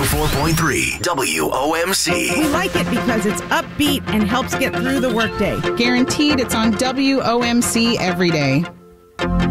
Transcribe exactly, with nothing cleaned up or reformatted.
oh four point three W O M C. We like it because it's upbeat and helps get through the workday. Guaranteed it's on W O M C every day.